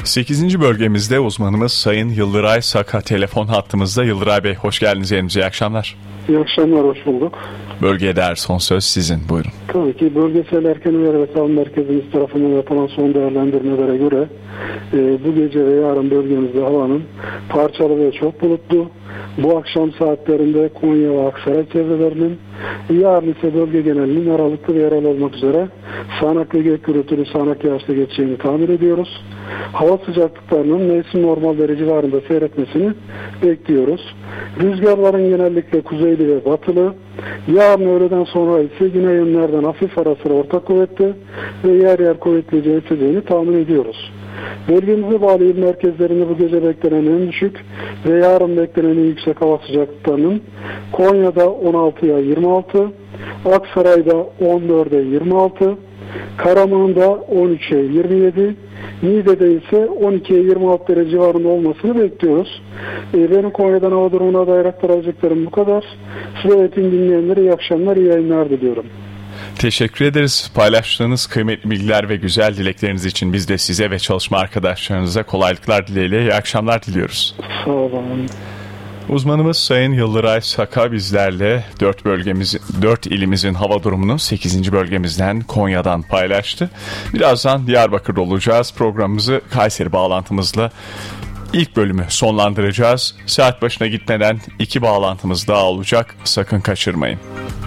8. bölgemizde uzmanımız Sayın Yıldıray Saka telefon hattımızda. Yıldıray Bey, hoş geldiniz yerimize. İyi akşamlar. İyi akşamlar, hoş bulduk. Bölgeye dair son söz sizin, buyurun. Tabii ki bölgesel erken uyarı ve savunma merkezimiz tarafından yapılan son değerlendirmelere göre bu gece ve yarın bölgemizde havanın parçalı ve çok bulutlu. Bu akşam saatlerinde Konya ve Aksaray çevrelerinin, yarın ise bölge genelinin aralıklı ve yerel olmak üzere sağanak ve gök gürültülü sağanak yağışla geçeceğini tahmin ediyoruz. Hava sıcaklıklarının mevsim normalleri civarında seyretmesini bekliyoruz. Rüzgarların genellikle kuzeyli ve batılı, yarın öğleden sonra ise güney yönlerden hafif ara sıra orta kuvvetli ve yer yer kuvvetlice eseceğini tahmin ediyoruz. Bölgemize bağlı il merkezlerinde bu gece beklenen en düşük ve yarın beklenen en yüksek hava sıcaklıklarının Konya'da 16'ya 26, Aksaray'da 14'e 26, Karaman'da 13'e 27, Niğde'de ise 12'ye 26 derece civarında olmasını bekliyoruz. Benim Konya'dan hava durumuna dair aktaracaklarım bu kadar. Size ve tüm dinleyenlere iyi akşamlar, iyi yayınlar diliyorum. Teşekkür ederiz. Paylaştığınız kıymetli bilgiler ve güzel dilekleriniz için biz de size ve çalışma arkadaşlarınıza kolaylıklar dileğiyle iyi akşamlar diliyoruz. Sağ olun. Uzmanımız Sayın Yıldıray Saka bizlerle 4 ilimizin hava durumunu 8. bölgemizden Konya'dan paylaştı. Birazdan Diyarbakır'da olacağız. Programımızı Kayseri bağlantımızla ilk bölümü sonlandıracağız. Saat başına gitmeden 2 bağlantımız daha olacak. Sakın kaçırmayın.